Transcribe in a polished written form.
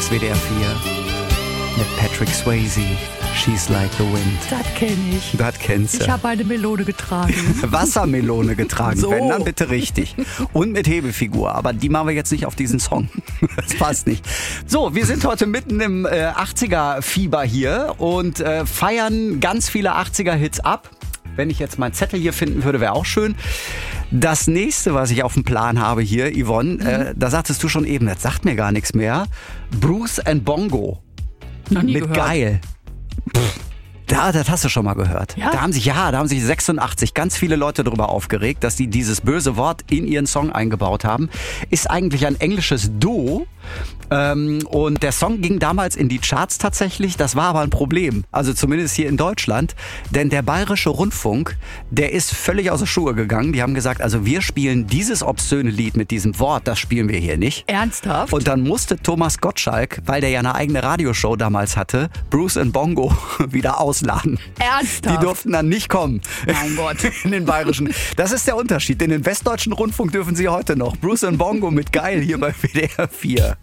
WDR 4 mit Patrick Swayze. She's like the wind. Das kenne ich. Das kennst du. Ich habe eine Melone getragen. Wassermelone getragen, So. wenn dann bitte richtig. Und mit Hebefigur, aber die machen wir jetzt nicht auf diesen Song. Das passt nicht. So, wir sind heute mitten im 80er-Fieber hier und feiern ganz viele 80er-Hits ab. Wenn ich jetzt meinen Zettel hier finden würde, wäre auch schön. Das nächste, was ich auf dem Plan habe hier, Yvonne, da sagtest du schon eben, das sagt mir gar nichts mehr. Bruce and Bongo. Noch nie Mit gehört. Geil. Das hast du schon mal gehört. Ja? Da haben sich 86 ganz viele Leute darüber aufgeregt, dass die dieses böse Wort in ihren Song eingebaut haben. Ist eigentlich ein englisches Duo. Und der Song ging damals in die Charts tatsächlich. Das war aber ein Problem. Also zumindest hier in Deutschland. Denn der Bayerische Rundfunk, der ist völlig aus den Schuhe gegangen. Die haben gesagt, also wir spielen dieses obszöne Lied mit diesem Wort, das spielen wir hier nicht. Ernsthaft? Und dann musste Thomas Gottschalk, weil der ja eine eigene Radioshow damals hatte, Bruce and Bongo wieder ausladen. Ernsthaft? Die durften dann nicht kommen. Mein Gott. In den Bayerischen. Das ist der Unterschied. In den Westdeutschen Rundfunk dürfen sie heute noch. Bruce and Bongo mit Geil hier bei WDR 4.